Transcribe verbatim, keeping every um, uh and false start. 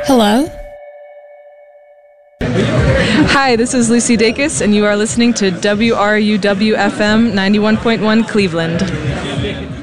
Hello? Hi, this is Lucy Dacus, and you are listening to W R U W F M ninety-one point one Cleveland.